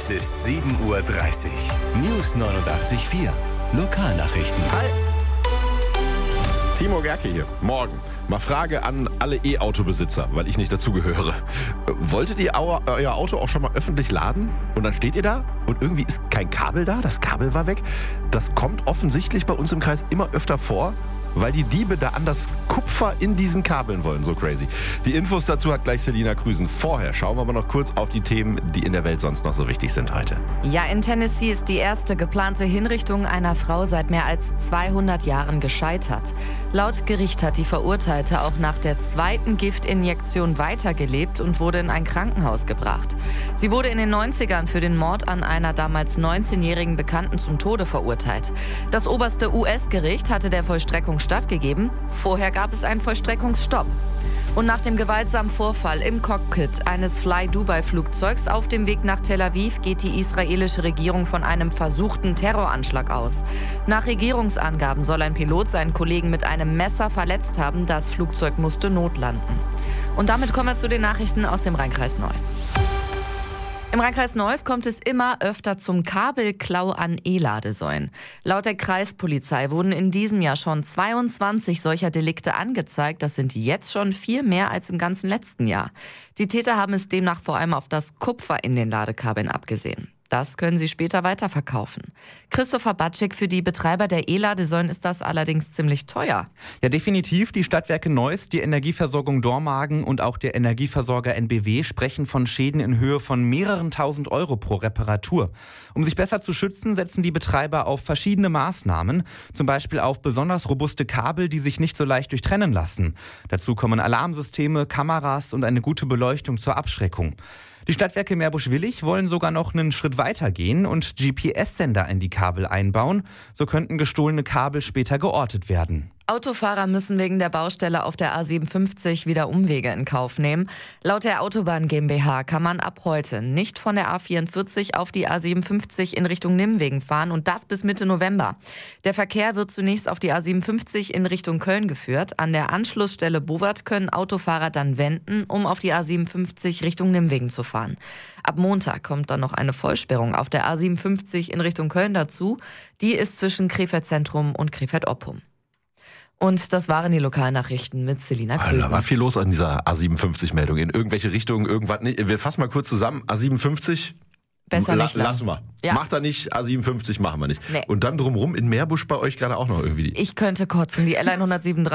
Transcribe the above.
Es ist 7:30 Uhr. News 89.4. Lokalnachrichten. Hi. Timo Gerke hier. Morgen. Mal Frage an alle E-Auto-Besitzer, weil ich nicht dazugehöre. Wolltet ihr euer Auto auch schon mal öffentlich laden? Und dann steht ihr da und irgendwie ist kein Kabel da, das Kabel war weg. Das kommt offensichtlich bei uns im Kreis immer öfter vor, weil die Diebe da an das Kupfer in diesen Kabeln wollen. So crazy. Die Infos dazu hat gleich Selina Krüsen. Vorher schauen wir mal noch kurz auf die Themen, die in der Welt sonst noch so wichtig sind heute. Ja, in Tennessee ist die erste geplante Hinrichtung einer Frau seit mehr als 200 Jahren gescheitert. Laut Gericht hat die Verurteilte auch nach der zweiten Giftinjektion weitergelebt und wurde in ein Krankenhaus gebracht. Sie wurde in den 90ern für den Mord an einer damals 19-jährigen Bekannten zum Tode verurteilt. Das oberste US-Gericht hatte der Vollstreckung stattgegeben. Vorher gab es einen Vollstreckungsstopp. Und nach dem gewaltsamen Vorfall im Cockpit eines Fly-Dubai-Flugzeugs auf dem Weg nach Tel Aviv geht die israelische Regierung von einem versuchten Terroranschlag aus. Nach Regierungsangaben soll ein Pilot seinen Kollegen mit einem Messer verletzt haben. Das Flugzeug musste notlanden. Und damit kommen wir zu den Nachrichten aus dem Rheinkreis Neuss. Im Rheinkreis Neuss kommt es immer öfter zum Kabelklau an E-Ladesäulen. Laut der Kreispolizei wurden in diesem Jahr schon 22 solcher Delikte angezeigt. Das sind jetzt schon viel mehr als im ganzen letzten Jahr. Die Täter haben es demnach vor allem auf das Kupfer in den Ladekabeln abgesehen. Das können sie später weiterverkaufen. Christopher Batschik, für die Betreiber der E-Ladesäulen ist das allerdings ziemlich teuer. Ja, definitiv. Die Stadtwerke Neuss, die Energieversorgung Dormagen und auch der Energieversorger NBW sprechen von Schäden in Höhe von mehreren tausend Euro pro Reparatur. Um sich besser zu schützen, setzen die Betreiber auf verschiedene Maßnahmen. Zum Beispiel auf besonders robuste Kabel, die sich nicht so leicht durchtrennen lassen. Dazu kommen Alarmsysteme, Kameras und eine gute Beleuchtung zur Abschreckung. Die Stadtwerke Meerbusch-Willig wollen sogar noch einen Schritt weiter gehen und GPS-Sender in die Kabel einbauen. So könnten gestohlene Kabel später geortet werden. Autofahrer müssen wegen der Baustelle auf der A57 wieder Umwege in Kauf nehmen. Laut der Autobahn GmbH kann man ab heute nicht von der A44 auf die A57 in Richtung Nimwegen fahren und das bis Mitte November. Der Verkehr wird zunächst auf die A57 in Richtung Köln geführt. An der Anschlussstelle Bowert können Autofahrer dann wenden, um auf die A57 Richtung Nimwegen zu fahren. Ab Montag kommt dann noch eine Vollsperrung auf der A57 in Richtung Köln dazu. Die ist zwischen Krefeld Zentrum und Krefeld Oppum. Und das waren die Lokalnachrichten mit Selina Krüsen. Da war viel los an dieser A57-Meldung. In irgendwelche Richtungen, irgendwas. Wir fassen mal kurz zusammen. A57, besser nicht. Lassen wir. Ja. Macht er nicht, A57 machen wir nicht. Nee. Und dann drumherum in Meerbusch bei euch gerade auch noch irgendwie. Ich könnte kotzen, die L137.